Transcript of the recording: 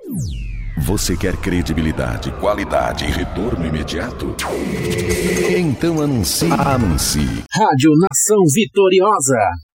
Você quer credibilidade, qualidade e retorno imediato? Então anuncie. Rádio Nação Vitoriosa.